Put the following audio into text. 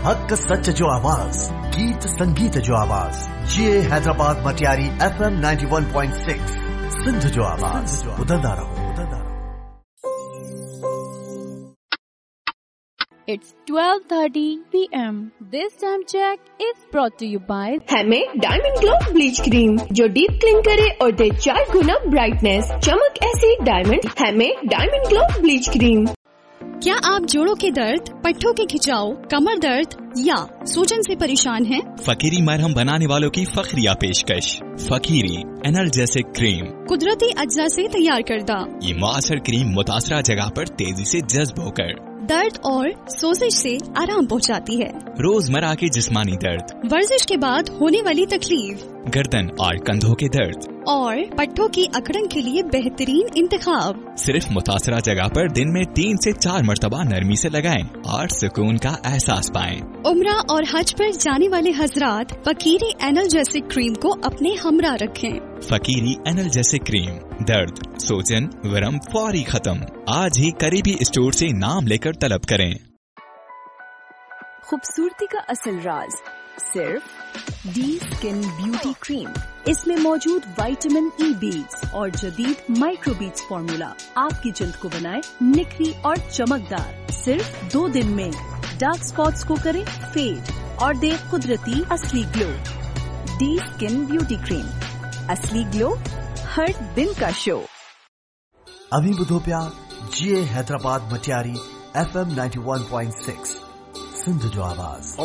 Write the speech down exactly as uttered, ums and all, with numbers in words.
हक सच जो आवाज, गीत संगीत जो आवाज, ये Hyderabad Matiari F M ninety one point six, Sindh जो आवाज, उदंदा रहो, उदंदा रहो। It's twelve thirty p m This time check is brought to you by हमें डायमंड ग्लो ब्लीच क्रीम जो डीप क्लीन करे और दे चार गुना ब्राइटनेस, चमक ऐसी डायमंड। हमें डायमंड ग्लो ब्लीच क्रीम। क्या आप जोड़ों के दर्द, पट्टों के खिंचाव, कमर दर्द या सूजन से परेशान हैं? फकीरी मरहम बनाने वालों की फखरिया पेशकश, फकीरी एनाल्जेसिक क्रीम, कुदरती अज्जा से तैयार करदा। ये मुआसर क्रीम मुतासरा जगह पर तेजी से जज्ब होकर दर्द और सोजिश से आराम पहुंचाती है। रोजमर्रा के जिस्मानी दर्द, वर्जिश के बाद होने वाली तकलीफ, गर्दन और कंधों के दर्द और पट्टों की अकड़न के लिए बेहतरीन इंतखाब। सिर्फ मुतासरा जगह पर दिन में तीन से चार मरतबा नरमी से लगाएं और सुकून का एहसास पाएं। उम्रा और हज पर जाने वाले हजरात फकीरी एनाल्जेसिक क्रीम को अपने हमरा रखें। फकीरी एनाल्जेसिक क्रीम, दर्द, सोजन, वरम फौरी खत्म। आज ही करीबी स्टोर से नाम लेकर तलब करें। खूबसूरती का असल राज सिर्फ डी स्किन ब्यूटी क्रीम। इसमें मौजूद विटामिन ई बीड्स और जदीद माइक्रो बीड्स फॉर्मूला आपकी जल्द को बनाए निखरी और चमकदार। सिर्फ दो दिन में डार्क स्पॉट्स को करे फेड और दे कुदरती असली glow. D skin beauty cream, असली ग्लो हर दिन का शो। अभी बुधो प्या जी Hyderabad Matiari F M ninety one point six, Sindh जो आवाज।